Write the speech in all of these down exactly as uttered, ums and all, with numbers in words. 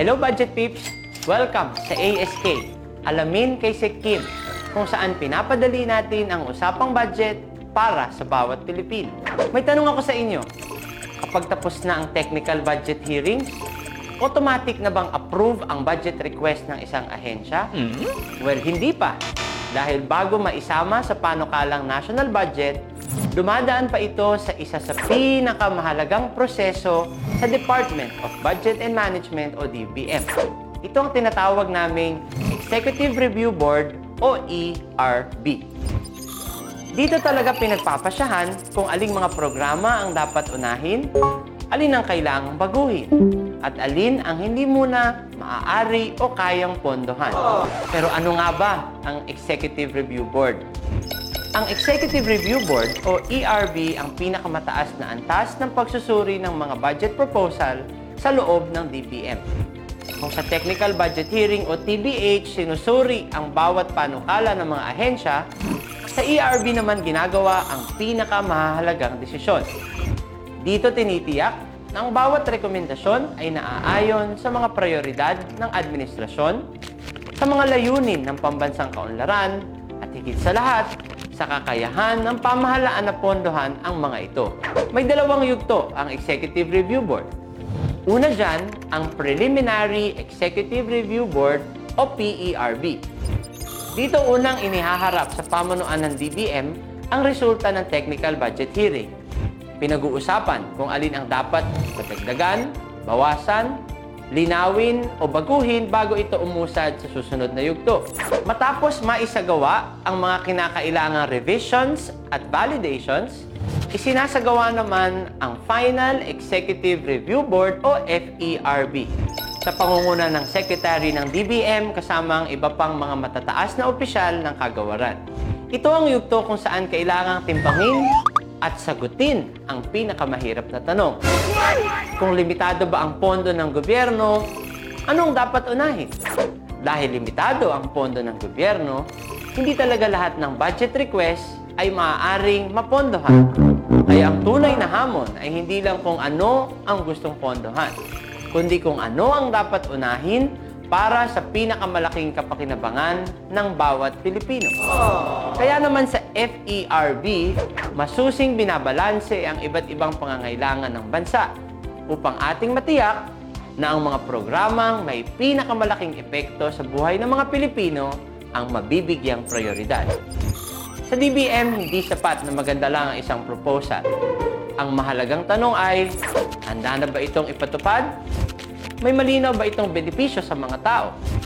Hello Budget Peeps! Welcome sa A S K, Alamin kay Sec Kim, kung saan pinapadali natin ang usapang budget para sa bawat Pilipino. May tanong ako sa inyo, kapag tapos na ang technical budget hearings, automatic na bang approve ang budget request ng isang ahensya? Mm-hmm. Well, hindi pa. Dahil bago maisama sa panukalang national budget, dumadaan pa ito sa isa sa pinakamahalagang proseso sa Department of Budget and Management o D B M. Ito ang tinatawag naming Executive Review Board o E R B. Dito talaga pinagpapasyahan kung aling mga programa ang dapat unahin, alin ang kailangang baguhin, at alin ang hindi muna maaari o kayang pondohan. Pero ano nga ba ang Executive Review Board? Ang Executive Review Board o E R B ang pinakamataas na antas ng pagsusuri ng mga budget proposal sa loob ng D B M. Kung sa Technical Budget Hearing o T B H sinusuri ang bawat panukala ng mga ahensya, sa E R B naman ginagawa ang pinakamahalagang desisyon. Dito tinitiyak na ang bawat rekomendasyon ay naaayon sa mga prioridad ng administrasyon, sa mga layunin ng pambansang kaunlaran, at higit sa lahat, sa kakayahan ng pamahalaan na pondohan ang mga ito. May dalawang yugto ang Executive Review Board. Una dyan, ang Preliminary Executive Review Board o P E R B. Dito unang inihaharap sa pamunuan ng D B M ang resulta ng technical budget hearing. Pinag-uusapan kung alin ang dapat padagdagan, bawasan, linawin o baguhin bago ito umusad sa susunod na yugto. Matapos maisagawa ang mga kinakailangang revisions at validations, isinasagawa naman ang Final Executive Review Board o F E R B sa pangunguna ng Secretary ng D B M kasama ang iba pang mga matataas na opisyal ng kagawaran. Ito ang yugto kung saan kailangang timbangin at sagutin ang pinakamahirap na tanong. Kung limitado ba ang pondo ng gobyerno, anong dapat unahin? Dahil limitado ang pondo ng gobyerno, hindi talaga lahat ng budget request ay maaaring mapondohan. Kaya ang tunay na hamon ay hindi lang kung ano ang gustong pondohan, kundi kung ano ang dapat unahin para sa pinakamalaking kapakinabangan ng bawat Pilipino. Kaya naman sa F E R B, masusing binabalanse ang iba't ibang pangangailangan ng bansa upang ating matiyak na ang mga programang may pinakamalaking epekto sa buhay ng mga Pilipino ang mabibigyang prioridad. Sa D B M, hindi sapat na maganda lang ang isang proposal. Ang mahalagang tanong ay, handa na ba itong ipatupad? May malinaw ba itong benepisyo sa mga tao?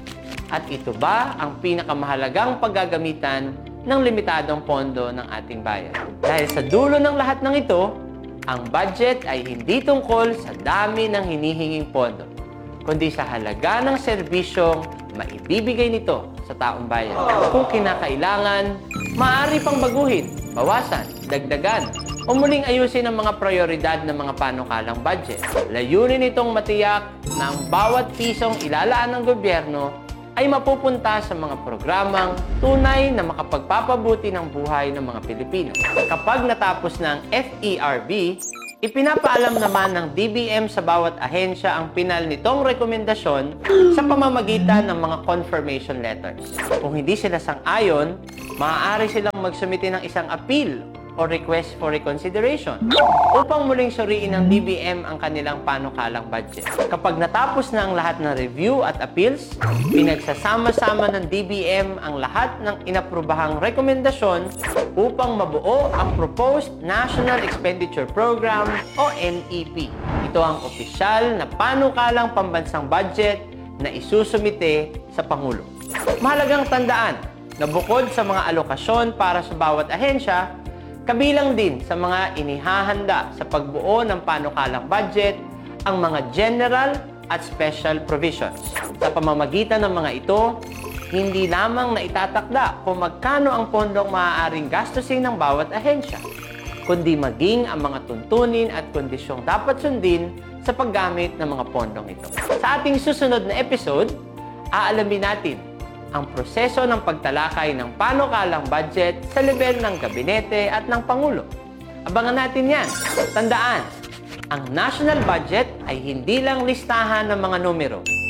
At ito ba ang pinakamahalagang paggagamitan ng limitadong pondo ng ating bayan? Dahil sa dulo ng lahat ng ito, ang budget ay hindi tungkol sa dami ng hinihinging pondo, kundi sa halaga ng serbisyong maibibigay nito sa taong bayan. Kung kinakailangan, maaari pang baguhin, bawasan, dagdagan, o muling ayusin ang mga prioridad ng mga panukalang budget. Layunin itong matiyak na ang bawat pisong ilalaan ng gobyerno ay mapupunta sa mga programang tunay na makapagpapabuti ng buhay ng mga Pilipino. Kapag natapos na ang F E R B, ipinapaalam naman ng D B M sa bawat ahensya ang pinal nitong rekomendasyon sa pamamagitan ng mga confirmation letters. Kung hindi sila sang-ayon, maaari silang magsumite ng isang appeal o request for reconsideration upang muling suriin ng D B M ang kanilang panukalang budget. Kapag natapos na ang lahat ng review at appeals, pinagsasama-sama ng D B M ang lahat ng inaprubahang rekomendasyon upang mabuo ang Proposed National Expenditure Program o N E P. Ito ang opisyal na panukalang pambansang budget na isusumite sa Pangulo. Mahalagang tandaan na bukod sa mga alokasyon para sa bawat ahensya, kabilang din sa mga inihahanda sa pagbuo ng panukalang budget ang mga general at special provisions. Sa pamamagitan ng mga ito, hindi lamang na itatakda kung magkano ang pondong maaaring gastusin ng bawat ahensya, kundi maging ang mga tuntunin at kondisyong dapat sundin sa paggamit ng mga pondong ito. Sa ating susunod na episode, aalamin natin ang proseso ng pagtalakay ng panukalang budget sa level ng gabinete at ng Pangulo. Abangan natin yan. Tandaan, ang national budget ay hindi lang listahan ng mga numero.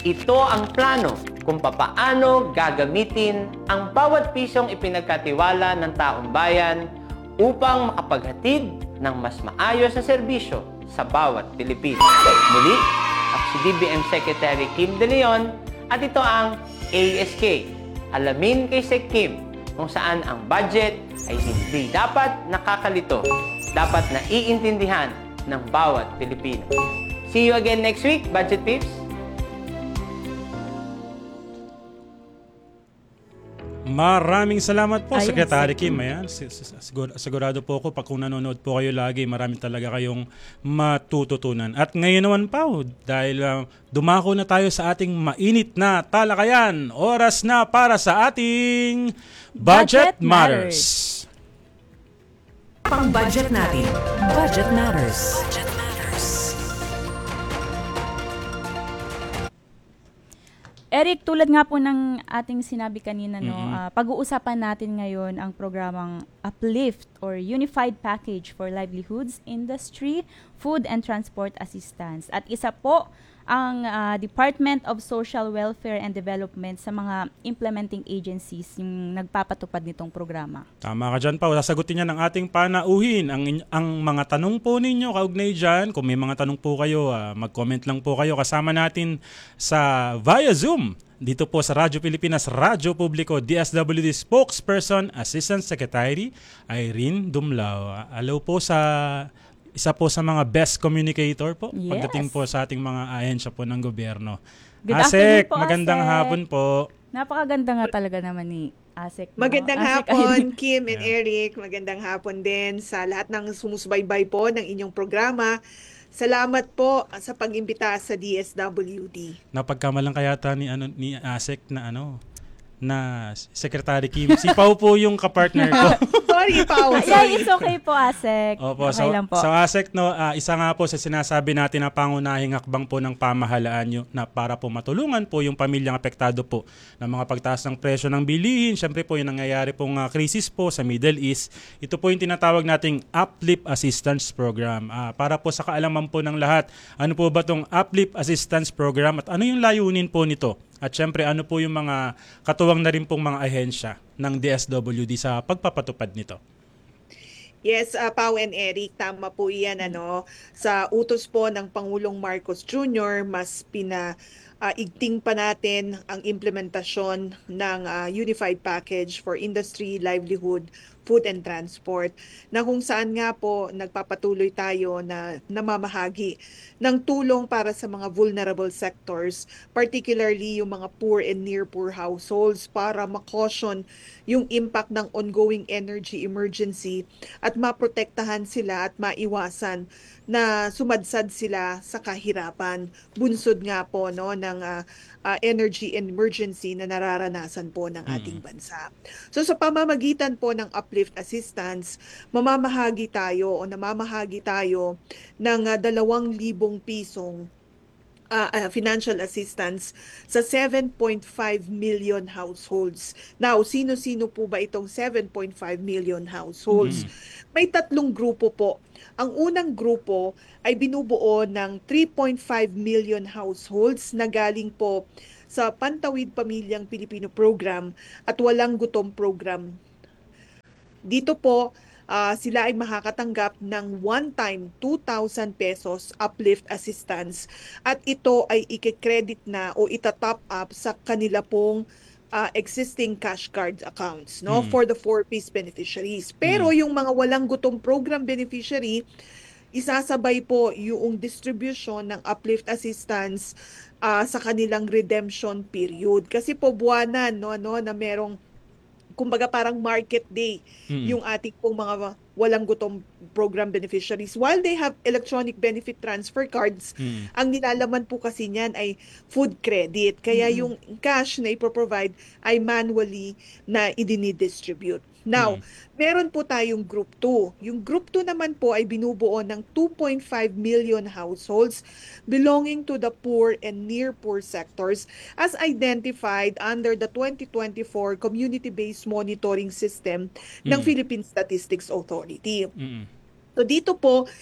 Ito ang plano kung papaano gagamitin ang bawat pisong ipinagkatiwala ng taong bayan upang makapaghatid ng mas maayos na serbisyo sa bawat Pilipino. Muli, ako si D B M Secretary Kim De Leon at ito ang A S K. Alamin kay Sec Kim kung saan ang budget ay hindi dapat nakakalito, dapat naiintindihan ng bawat Pilipino. See you again next week, Budget Peeps! Maraming salamat po, Ayun, Secretary Sec Kim. Kim. Ayan, si- si- sigur- sigurado po ako, pag kung nanonood po kayo lagi, marami talaga kayong matututunan. At ngayon naman pa, dahil uh, dumako na tayo sa ating mainit na talakayan, oras na para sa ating Budget, Budget Matters. Pang budget natin. Budget Matters. Budget Matters. Eric, tulad nga po ng ating sinabi kanina, no, ah, pag-uusapan natin ngayon ang programang Uplift or Unified Package for Livelihoods, Industry, Food and Transport Assistance. At isa po ang ah, Department of Social Welfare and Development sa mga implementing agencies yung nagpapatupad nitong programa. Tama ka dyan pa. Sasagutin niya ng ating panauhin. Ang, in- ang mga tanong po ninyo kaugnay dyan, kung may mga tanong po kayo, ah, mag-comment lang po kayo. Kasama natin sa via Zoom. Dito po sa Radyo Pilipinas, Radyo Publiko, D S W D Spokesperson, Assistant Secretary, Irene Dumlao. Hello po sa isa po sa mga best communicator po Yes. pagdating po sa ating mga ahensya po ng gobyerno. Good Asek, afternoon po, magandang Asek. hapon po. Napakaganda nga talaga naman ni Asek. no? Magandang Asek hapon, Irene. Kim and Yeah. Eric. Magandang hapon din sa lahat ng sumusubaybay po ng inyong programa. Salamat po sa pag-imbita sa D S W D. Napagkamalang kayata ni ano ni Asek na ano na Secretary Kim. Si Pau po yung kapartner ko. Sorry, Pao. Ah, yeah, Sorry. it's okay po, Asek. Opo, okay so, lang po. so Asek, no, ah, isa nga po sa sinasabi natin na pangunahing hakbang po ng pamahalaan nyo na para po matulungan po yung pamilyang apektado po ng mga pagtaas ng presyo ng bilihin. Siyempre po yung nangyayari pong ah, krisis po sa Middle East. Ito po yung tinatawag nating Uplift Assistance Program. Ah, para po sa kaalaman po ng lahat, ano po ba itong Uplift Assistance Program at ano yung layunin po nito? At syempre, ano po yung mga katuwang na rin pong mga ahensya ng D S W D sa pagpapatupad nito? Yes, uh, Pao and Eric, tama po iyan. Ano, sa utos po ng Pangulong Marcos Junior, mas pina uh, igting pa natin ang implementasyon ng uh, Unified Package for Industry, Livelihood, Food and Transport, na kung saan nga po nagpapatuloy tayo na namamahagi ng tulong para sa mga vulnerable sectors, particularly yung mga poor and near poor households, para makaution yung impact ng ongoing energy emergency at maprotektahan sila at maiwasan na sumadsad sila sa kahirapan. Bunsod nga po no ng uh, uh, energy emergency na nararanasan po ng ating bansa. So sa pamamagitan po ng Uplift Assistance, mamamahagi tayo o namamahagi tayo ng uh, dalawang libong pisong uh, uh, financial assistance sa seven point five million households. Now, sino-sino po ba itong seven point five million households? May tatlong grupo po. Ang unang grupo ay binubuo ng three point five million households na galing po sa Pantawid Pamilyang Pilipino Program at Walang Gutom Program. Dito po, uh, sila ay makakatanggap ng one-time two thousand pesos uplift assistance at ito ay i-credit na o ita-top up sa kanila pong uh, existing cash card accounts no Mm. for the four-piece beneficiaries. Pero yung mga Walang Gutom Program beneficiary, isasabay po yung distribution ng uplift assistance uh, sa kanilang redemption period. Kasi po buwanan no, no, na merong kumbaga parang market day Mm. yung ating pong mga Walang Gutom Program beneficiaries. While they have electronic benefit transfer cards, Mm. ang nilalaman po kasi niyan ay food credit. Kaya yung cash na ipoprovide ay manually na idinidistribute. Now, meron po tayong Group two. Yung Group two naman po ay binubuo ng two point five million households belonging to the poor and near poor sectors as identified under the twenty twenty-four Community-Based Monitoring System ng Mm. Philippine Statistics Authority. Mm. So dito po,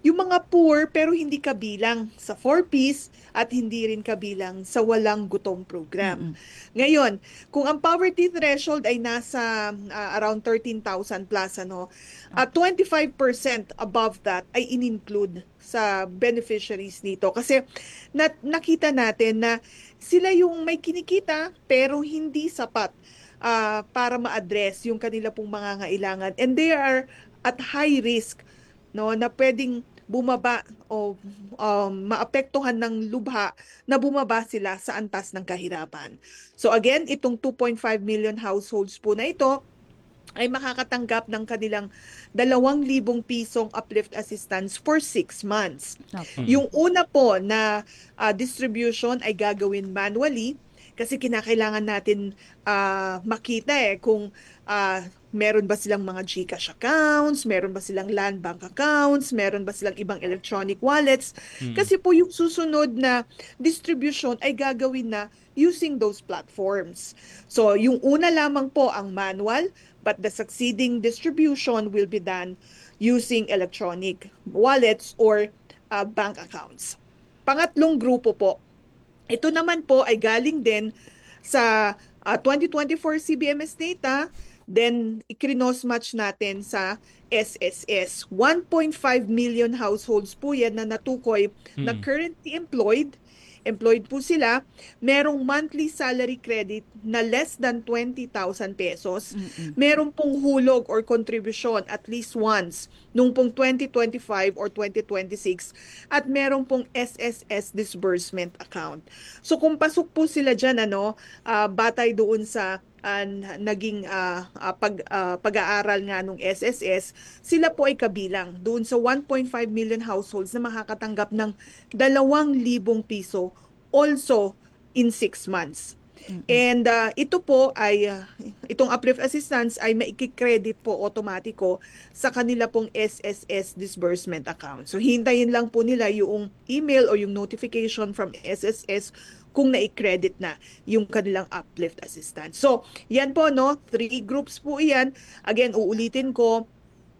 yung mga poor pero hindi kabilang sa four-piece at hindi rin kabilang sa walang gutom program. Ngayon, kung ang poverty threshold ay nasa ah, around thirteen thousand plus, ano, at twenty-five percent above that ay in-include sa beneficiaries nito. Kasi na, nakita natin na sila yung may kinikita pero hindi sapat ah, para ma-address yung kanila pong mga ngailangan. And they are at high risk, no, na pwedeng bumaba o um, maapektuhan ng lubha na bumaba sila sa antas ng kahirapan. So again, itong two point five million households po na ito ay makakatanggap ng kanilang dalawang libong pisong uplift assistance for six months. Opo. Yung una po na ah, distribution ay gagawin manually kasi kinakailangan natin ah, makita eh kung ah, meron ba silang mga GCash accounts, meron ba silang land bank accounts, meron ba silang ibang electronic wallets. Kasi po yung susunod na distribution ay gagawin na using those platforms. So yung una lamang po ang manual, but the succeeding distribution will be done using electronic wallets or uh, bank accounts. Pangatlong grupo po, ito naman po ay galing din sa uh, twenty twenty-four C B M S data, then ikrinos match natin sa S S S. one point five million households po yan na natukoy na currently employed. Employed po sila, merong monthly salary credit na less than twenty thousand pesos. Meron pong hulog or contribution at least once nung pong twenty twenty-five or twenty twenty-six at meron pong S S S disbursement account. So kung pasok po sila dyan, ano, ah, batay doon sa ah, naging ah, ah, pag, ah, pag-aaral nga nung S S S, sila po ay kabilang doon sa one point five million households na makakatanggap ng dalawang libong piso also in six months. And ah, ito po ay, ah, itong uplift assistance ay maikikredit po otomatiko sa kanila pong S S S disbursement account. So hintayin lang po nila yung email o yung notification from S S S kung na-credit na yung kanilang uplift assistance. So, yan po, no? Three groups po yan. Again, uulitin ko,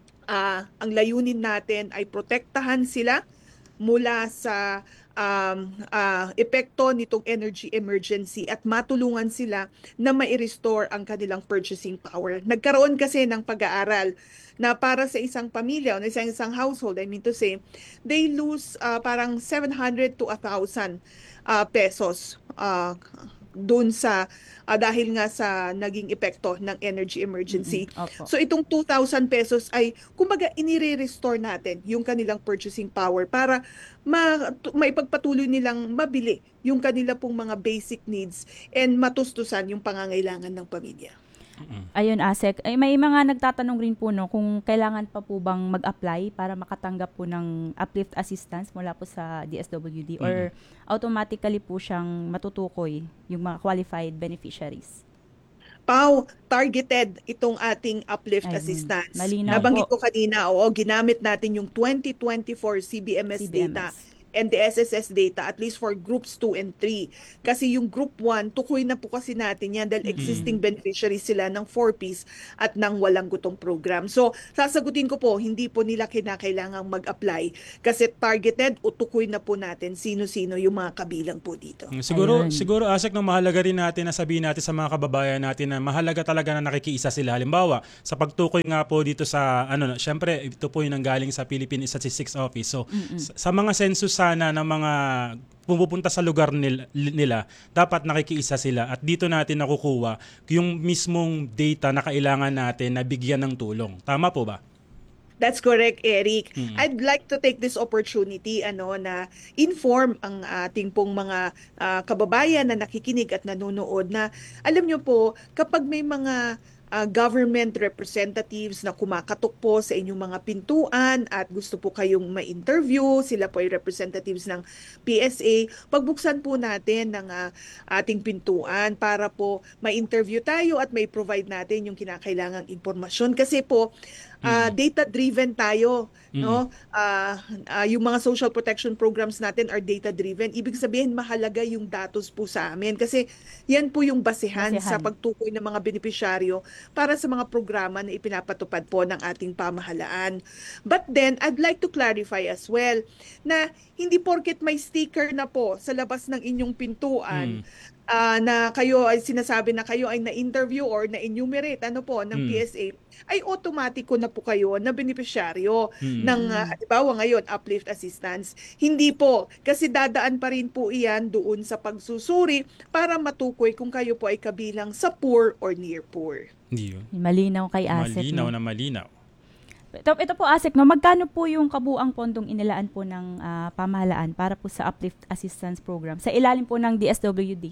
ah, ang layunin natin ay protektahan sila mula sa um, ah, epekto nitong energy emergency at matulungan sila na mai-restore ang kanilang purchasing power. Nagkaroon kasi ng pag-aaral na para sa isang pamilya o isang isang household, I mean to say, they lose ah, parang seven hundred to one thousand ah, pesos ah, doon sa ah, dahil nga sa naging epekto ng energy emergency. Opo. So itong two thousand pesos ay kumbaga inire-restore natin yung kanilang purchasing power para ma maipagpatuloy nilang mabili yung kanila pong mga basic needs and matustusan yung pangangailangan ng pamilya. Ayun, Asek. Ay, may mga nagtatanong rin po, no, kung kailangan pa po bang mag-apply para makatanggap po ng uplift assistance mula po sa D S W D or automatically po siyang matutukoy yung mga qualified beneficiaries. Pau, targeted itong ating uplift Ayun, assistance. malinaw Nabanggit po. ko kanina, oo, ginamit natin yung twenty twenty-four C B M S C B M S. data and the S S S data at least for groups two and three. Kasi yung group one, tukoy na po kasi natin yan dahil existing beneficiaries sila ng four-piece at ng walang gutong program. So, sasagutin ko po, hindi po nila kinakailangang mag-apply kasi targeted o tukoy na po natin sino-sino yung mga kabilang po dito. Mm, Siguro, Ayun. siguro Asek, no, mahalaga rin natin na sabihin natin sa mga kababayan natin na mahalaga talaga na nakikiisa sila. Halimbawa, sa pagtukoy nga po dito sa, ano, syempre, ito po yung nanggaling sa Philippine Statistics Office. So, sa, sa mga census sana ng mga pumupunta sa lugar nila, nila, dapat nakikiisa sila. At dito natin nakukuha yung mismong data na kailangan natin na bigyan ng tulong. Tama po ba? That's correct, Eric. I'd like to take this opportunity ano na inform ang ating pong mga ah, kababayan na nakikinig at nanonood na alam nyo po, kapag may mga ah, government representatives na kumakatok po sa inyong mga pintuan at gusto po kayong ma-interview, sila po ay representatives ng P S A, pagbuksan po natin ng ah, ating pintuan para po ma-interview tayo at may provide natin yung kinakailangang impormasyon. Kasi po, Uh, data-driven tayo, no? Uh, uh, yung mga social protection programs natin are data-driven. Ibig sabihin, mahalaga yung datos po sa amin kasi yan po yung basehan, sa Basehan. pagtukoy ng mga benepisyaryo para sa mga programa na ipinapatupad po ng ating pamahalaan. But then, I'd like to clarify as well na hindi porket may sticker na po sa labas ng inyong pintuan, ah, na kayo ay sinasabi na kayo ay na-interview or na-enumerate ano po ng Mm. P S A, ay automatiko na po kayo na benepisyaryo Mm. ng uh, halimbawa ngayon uplift assistance. Hindi po, kasi dadaan pa rin po iyan doon sa pagsusuri para matukoy kung kayo po ay kabilang sa poor or near poor. Hindi yun. Malinaw kay Asek. Malinaw no? na malinaw. Ito, ito po Asek, no, magkano po yung kabuang pondong inilaan po ng ah, pamahalaan para po sa Uplift Assistance Program sa ilalim po ng D S W D?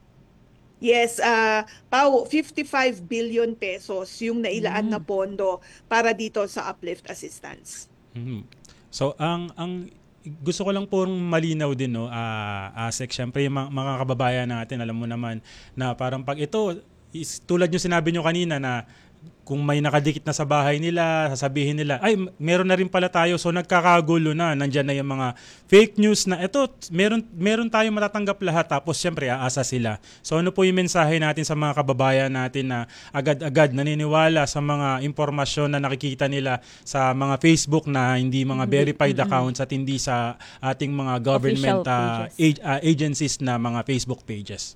Yes, uh, Pao, fifty-five billion pesos yung nailaan na pondo para dito sa uplift assistance. Mhm. So ang ang gusto ko lang pong malinaw din no, ah Asek, syempre yung mga, mga kababayan natin, alam mo naman na parang pag ito is, tulad yung sinabi nyo kanina na kung may nakadikit na sa bahay nila, sasabihin nila, ay, meron na rin pala tayo. So, nagkakagulo na. Nandyan na yung mga fake news na, eto, meron, meron tayo matatanggap lahat. Tapos, syempre, aasa sila. So, ano po yung mensahe natin sa mga kababayan natin na agad-agad naniniwala sa mga impormasyon na nakikita nila sa mga Facebook na hindi mga verified accounts at hindi sa ating mga government Official ah, pages. ag- ah, agencies na mga Facebook pages?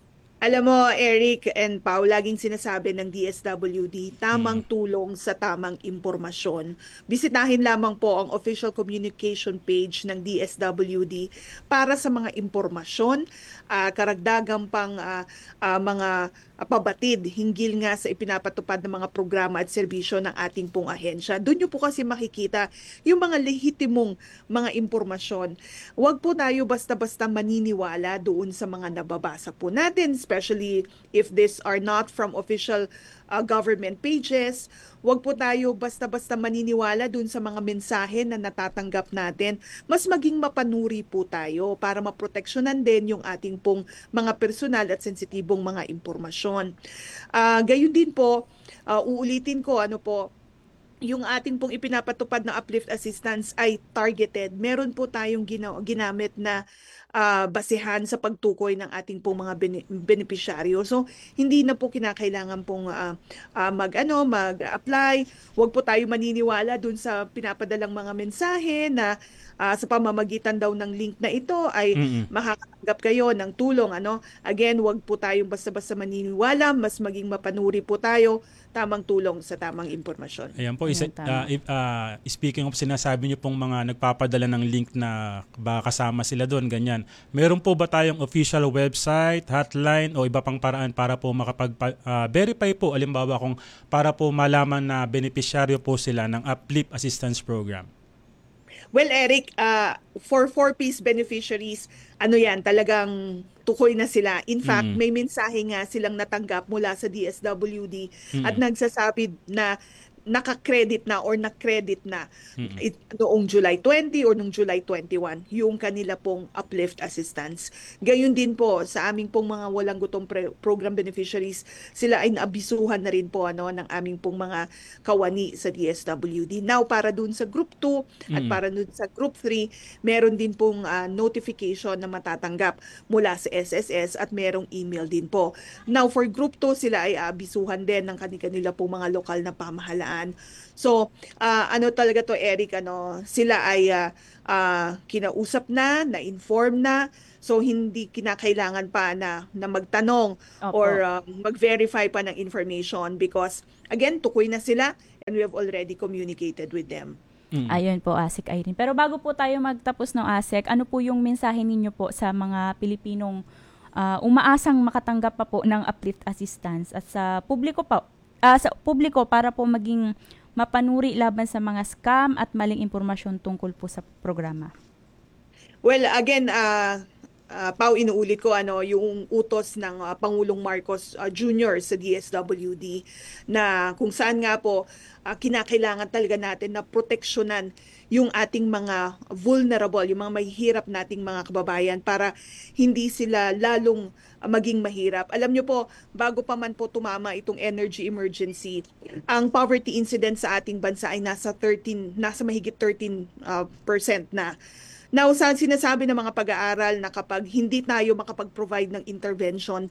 Alam mo, Eric and Pao, laging sinasabi ng D S W D, tamang tulong sa tamang impormasyon. Bisitahin lamang po ang official communication page ng D S W D para sa mga impormasyon, ah, karagdagang pang ah, ah, mga ah, pabatid hinggil nga sa ipinapatupad ng mga programa at serbisyo ng ating pong ahensya. Doon nyo po kasi makikita yung mga lehitimong mga impormasyon. Huwag po tayo basta-basta maniniwala doon sa mga nababasa po natin, especially if these are not from official uh, government pages. Huwag po tayo basta-basta maniniwala dun sa mga mensahe na natatanggap natin. Mas maging mapanuri po tayo para maproteksyonan din yung ating pong mga personal at sensitibong mga impormasyon. Uh, gayon din po, uh, uulitin ko, ano po, yung ating pong ipinapatupad na uplift assistance ay targeted. Meron po tayong gina- ginamit na uh, basehan sa pagtukoy ng ating pong mga bene- benepisyaryo. So, hindi na po kinakailangan pong uh, uh, mag, ano, mag-apply. Huwag po tayo maniniwala dun sa pinapadalang mga mensahe na uh, sa pamamagitan daw ng link na ito ay Mm-mm. makakatanggap kayo ng tulong. Ano? Again, huwag po tayong basta-basta maniniwala. Mas maging mapanuri po tayo, tamang tulong sa tamang impormasyon. Ayan po, isa, Ayan, tama. uh, if, uh, speaking of sinasabi niyo pong mga nagpapadala ng link na baka kasama sila doon, ganyan. Meron po ba tayong official website, hotline o iba pang paraan para po makapag-verify po, alimbawa kung para po malaman na benepisyaryo po sila ng Uplift Assistance Program? Well, Eric, uh, for four-piece beneficiaries, ano yan, talagang tukoy na sila. In fact, Mm. may mensahe nga silang natanggap mula sa D S W D at nagsasabi na naka-credit na or na-credit na it, noong July twenty or noong July twenty-one yung kanila pong uplift assistance. Gayun din po sa aming pong mga walang gutom pre- program beneficiaries, sila ay naabisuhan na rin po ano ng aming pong mga kawani sa D S W D. Now para dun sa group two at Mm. para dun sa group three, meron din pong ah, notification na matatanggap mula sa S S S at merong email din po. Now for group two, sila ay aabisuhan din ng kanila pong mga lokal na pamahalaan. So, ah, ano talaga to, Eric, ano, sila ay ah, ah, kinausap na, na-inform na, so hindi kinakailangan pa na, na magtanong Opo. or ah, mag-verify pa ng information because, again, tukoy na sila and we have already communicated with them. Mm. Ayun po, Asek Irene. Pero bago po tayo magtapos ng Asek, ano po yung mensahe ninyo po sa mga Pilipinong ah, umaasang makatanggap pa po ng uplift assistance at sa publiko pa, ah, sa publiko para po maging mapanuri laban sa mga scam at maling impormasyon tungkol po sa programa? Well, again, uh, ah, Pao, inuulit ko ano yung utos ng ah, Pangulong Marcos ah, Junior sa D S W D na kung saan nga po ah, kinakailangan talaga natin na proteksyonan yung ating mga vulnerable, yung mga mahihirap nating mga kababayan para hindi sila lalong ah, maging mahirap. Alam nyo po, bago pa man po tumama itong energy emergency, ang poverty incidence sa ating bansa ay nasa thirteen, nasa mahigit thirteen ah, percent na. Now, sa sinasabi ng mga pag-aaral na kapag hindi tayo makapag-provide ng intervention,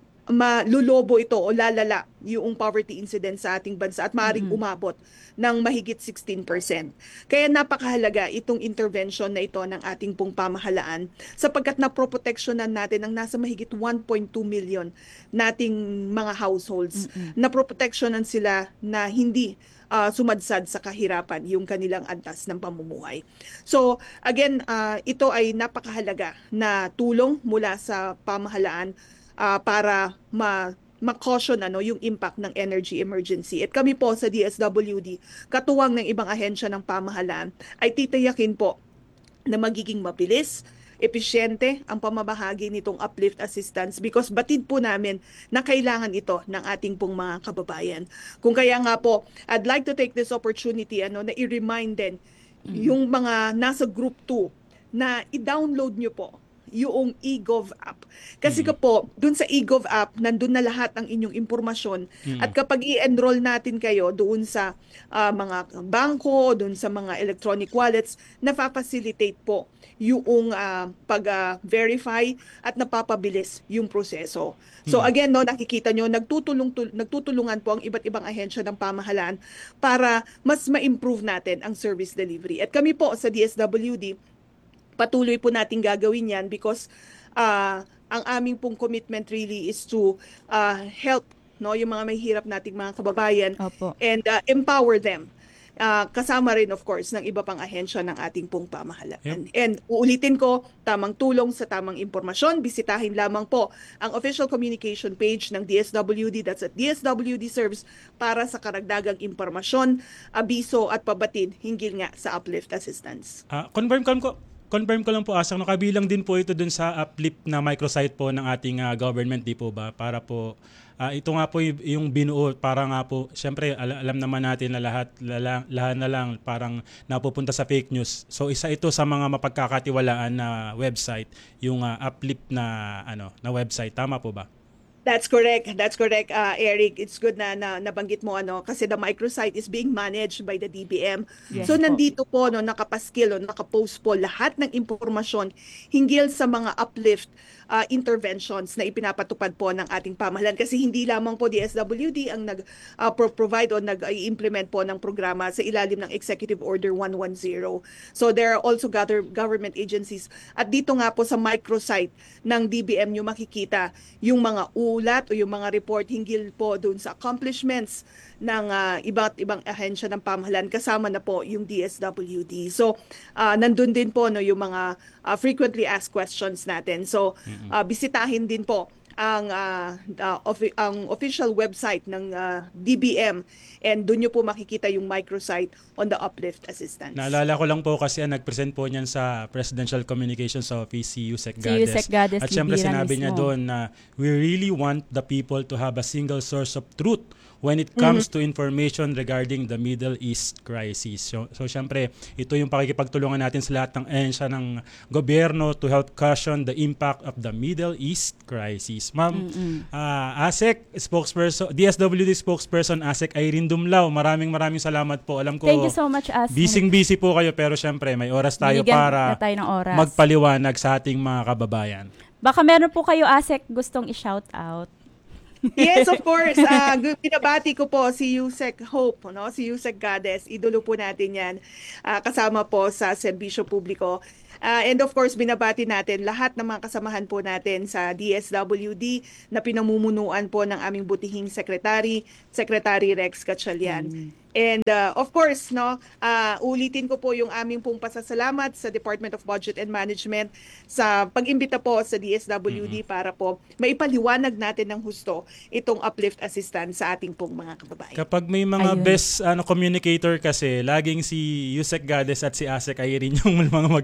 malulobo ito o lalala yung poverty incidence sa ating bansa at maaaring umabot ng mahigit sixteen percent. Kaya napakahalaga itong intervention na ito ng ating pong pamahalaan sapagkat naproproteksyonan natin ang nasa mahigit one point two million nating mga households. Naproproteksyonan sila na hindi uh, sumadsad sa kahirapan yung kanilang antas ng pamumuhay. So again, uh, ito ay napakahalaga na tulong mula sa pamahalaan uh, para ma ma-caution ano yung impact ng energy emergency. At kami po sa D S W D, katuwang ng ibang ahensya ng pamahalaan, ay titiyakin po na magiging mabilis, epesyente ang pamamahagi nitong uplift assistance because batid po namin na kailangan ito ng ating pong mga kababayan. Kung kaya nga po, I'd like to take this opportunity ano na i-remind din yung mga nasa group two na i-download nyo po yung eGov app. Kasi ka po, dun sa eGov app, nandun na lahat ang inyong impormasyon. At kapag i-enroll natin kayo doon sa uh, mga bangko, doon sa mga electronic wallets, napapacilitate po yung uh, pag-verify uh, at napapabilis yung proseso. So again, no, nakikita nyo, nagtutulong, nagtutulungan po ang iba't ibang ahensya ng pamahalaan para mas ma-improve natin ang service delivery. At kami po sa D S W D, patuloy po natin gagawin yan because uh, ang aming pong commitment really is to uh, help no yung mga mahihirap nating mga kababayan Opo. and uh, empower them. Uh, kasama rin of course ng iba pang ahensya ng ating pong pamahalaan. Yep. And uulitin ko, tamang tulong sa tamang impormasyon, bisitahin lamang po ang official communication page ng D S W D, that's at D S W D Serves, para sa karagdagang impormasyon, abiso at pabatid hinggil nga sa uplift assistance. Ah, confirm ko ko confirm ko lang po Asang, no, kabilang din po ito dun sa uplift na microsite po ng ating ah, government, di po ba? Para po ah, ito nga po y- yung binuo para nga po syempre al- alam naman natin na lahat lala- lahat na lang parang napupunta sa fake news. So isa ito sa mga mapagkakatiwalaan na website, yung ah, uplift na ano na website, tama po ba? That's correct. That's correct, uh, Eric. It's good na, na nabanggit mo ano kasi the microsite is being managed by the D B M. Yes So po. nandito po no nakapaskil o nakapost po lahat ng impormasyon hinggil sa mga uplift uh, interventions na ipinapatupad po ng ating pamahalaan kasi hindi lamang po D S W D ang nag uh, pro- provide o nag-implement po ng programa sa ilalim ng Executive Order one ten. So there are also gather government agencies at dito nga po sa microsite ng D B M nyo makikita yung mga ulat o yung mga report hinggil po dun sa accomplishments ng uh, iba't ibang ahensya ng pamahalaan kasama na po yung D S W D. So uh, nandun din po no yung mga uh, frequently asked questions natin. So uh, bisitahin din po ang uh, uh, offi- ang official website ng uh, D B M and doon nyo po makikita yung microsite on the uplift assistance. Naalala ko lang po kasi ang nag-present po niyan sa Presidential Communications Office si Yusek Si Gades. Yusek Gades At syempre Libira sinabi niya mismo. doon na we really want the people to have a single source of truth when it comes to information regarding the Middle East crisis. So, so syempre, ito yung pakikipagtulungan natin sa lahat ng ahensya ng gobyerno to help cushion the impact of the Middle East crisis. Ma'am, uh, ASEC spokesperson, D S W D spokesperson ASEC Irene Dumlao, maraming maraming salamat po. Alam ko, Thank you so much, As. busy-busy po kayo pero syempre may oras tayo Binigyan para na tayo ng oras. magpaliwanag sa ating mga kababayan. Baka meron po kayo, Asek, gustong i-shout out. Yes, of course. Uh, gu- binabati ko po si Yusek Hope, no? Si Yusek Gades. Idolo po natin yan. Uh, kasama po sa serbisyo publiko. Uh, and of course, binabati natin lahat ng mga kasamahan po natin sa D S W D na pinamumunuan po ng aming butihing sekretary, Secretary Rex Gatchalian. And uh, of course, no, uh, ulitin ko po yung aming pong pasasalamat sa Department of Budget and Management sa pag-imbita po sa D S W D para po maipaliwanag natin ng husto itong uplift assistance sa ating pong mga kababayan. Kapag may mga Ayun. best ano communicator kasi, laging si Yusek Gades at si ASEC Irene yung mga magkakasama.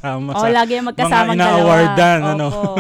magkasama Oh, sa lagi yung magkasamang mga ina-awardan. dalawa. Ano? Opo.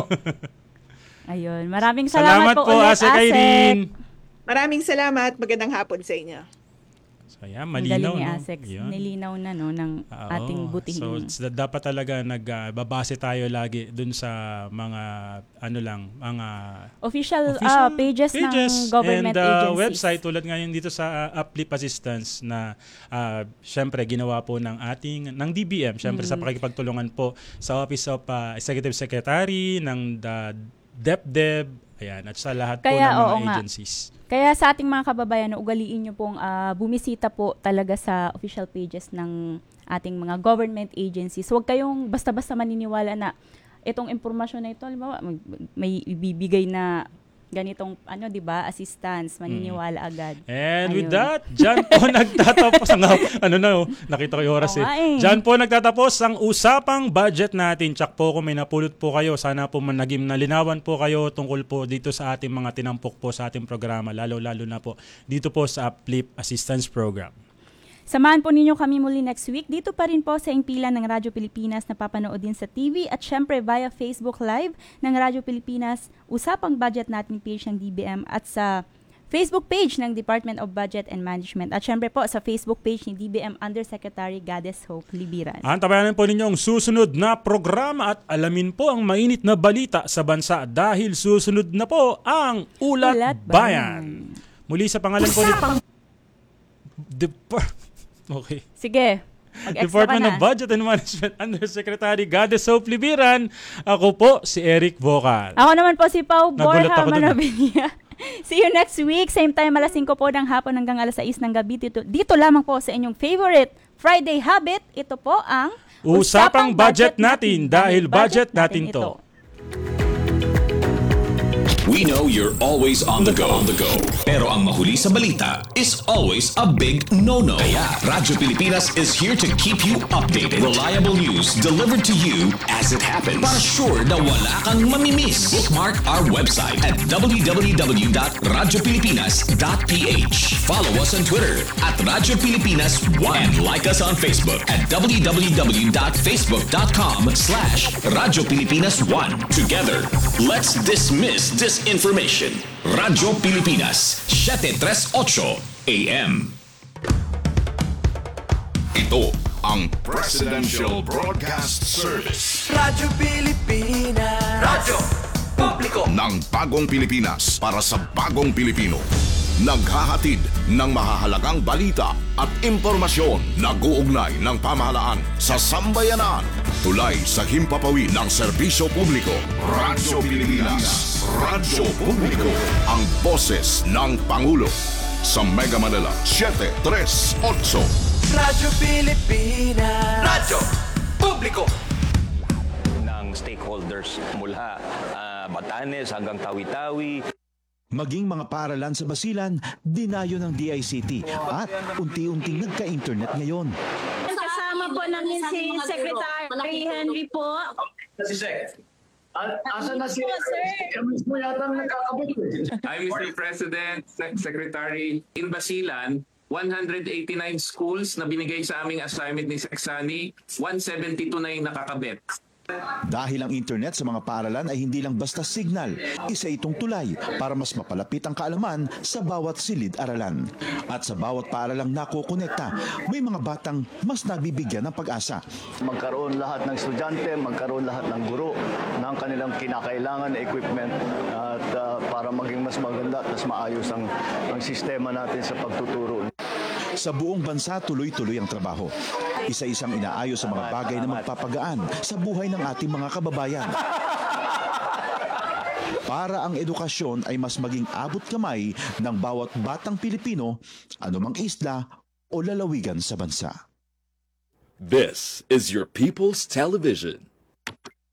Ayun. Maraming salamat, Salamat po, ulit, Ase Irene. Maraming salamat. Magandang hapon sa inyo. So, yeah, Ang malinaw, galing ni no? Asex. Yun. Nilinaw na no, ng Oo. ating So, butihin. it's- dapat talaga nagbabase tayo lagi dun sa mga, ano lang, mga official, official ah, pages, ng government and, uh, agencies. website tulad ngayon dito sa uh, Uplift Assistance na uh, syempre ginawa po ng ating ng D B M syempre Mm. sa pakikipagtulungan po sa Office of uh, Executive Secretary ng uh, DepDev, ayan, at sa lahat po Kaya, ng mga oo nga. agencies. Kaya sa ating mga kababayan, ugaliin nyo pong ah, bumisita po talaga sa official pages ng ating mga government agencies. Huwag kayong basta-basta maniniwala na itong impormasyon na ito, halimbawa, mag- may ibibigay na ganitong, ano, di ba, assistance, maniniwala agad. And with Ayun. that, dyan po nagtatapos ang, ano na, oh, nakita ko yung oras Oo eh. nga eh. Dyan po nagtatapos ang usapang budget natin. Tsak po kung may napulot po kayo, sana po man naging nalinawan po kayo tungkol po dito sa ating mga tinampok po sa ating programa, lalo-lalo na po dito po sa Uplift Assistance Program. Samahan po ninyo kami muli next week. Dito pa rin po sa impilan ng Radyo Pilipinas na papanood din sa T V at syempre via Facebook Live ng Radyo Pilipinas, usapang budget natin page ng D B M at sa Facebook page ng Department of Budget and Management at syempre po sa Facebook page ni D B M Undersecretary Goddess Hope Libiran. Antabayanan po ninyo ang susunod na programa at alamin po ang mainit na balita sa bansa dahil susunod na po ang Ulat, Ulat Bayan. Bayan. Muli sa pangalan po ni Depar- Okay. Sige, mag-extra ka Department na. of Budget and Management Undersecretary Goddess Hope Libiran. Ako po si Eric Vocal. Ako naman po si Pau Nagulat Borja ako dun. Manabinia. See you next week. Same time, alas singko po ng hapon hanggang alas sais ng gabi. Dito, dito lamang po sa inyong favorite Friday Habit. Ito po ang Usapang budget natin dahil budget natin to. We know you're always on the go, on the go. Pero ang mahuli sa balita is always a big no-no. Kaya Radyo Pilipinas is here to keep you updated. Reliable news delivered to you as it happens. Para sure na wala kang mamimiss. Bookmark our website at w w w dot radyo pilipinas dot p h. Follow us on Twitter at Radyo Pilipinas one and like us on Facebook at w w w dot facebook dot com slash Radyo Pilipinas one. Together, let's dismiss disinformation. Radyo Pilipinas, seven thirty-eight A M. Ito ang Presidential Broadcast Service Radyo Pilipinas. Radyo Publiko. ng Bagong Pilipinas para sa Bagong Pilipino. Naghahatid ng mahahalagang balita at impormasyon na guugnay ng pamahalaan sa sambayanan. Tulay sa himpapawid ng serbisyo publiko. Radyo Pilipinas. Radyo Publiko. Ang boses ng Pangulo. Sa Mega Manila, seven thirty-eight. Radyo Pilipinas. Radyo Publiko. Ng stakeholders mula ah, Batanes hanggang Tawi-Tawi. Maging mga paaralan sa Basilan, dinayo ng D I C T at unti-unting nagka-internet ngayon. Kasama po namin si Secretary Henry po. Si Sec. Asa na si... Kamis mo yata ang nagkakabot eh. Hi, Mister President, Sec- Secretary. In Basilan, one hundred eighty-nine schools na binigay sa aming assignment ni Sexani, one seventy-two na yung nakakabit. Dahil ang internet sa mga paaralan ay hindi lang basta signal, isa itong tulay para mas mapalapit ang kaalaman sa bawat silid-aralan. At sa bawat paaralang nakokonekta, may mga batang mas nabibigyan ng pag-asa. Magkaroon lahat ng estudyante, magkaroon lahat ng guro ng kanilang kinakailangan na equipment at uh, para maging mas maganda at mas maayos ang, ang sistema natin sa pagtuturo. Sa buong bansa, tuloy-tuloy ang trabaho. Isa-isang inaayos sa mga bagay na magpapagaan sa buhay ng ating mga kababayan. Para ang edukasyon ay mas maging abot kamay ng bawat batang Pilipino, anumang isla o lalawigan sa bansa. This is your People's Television.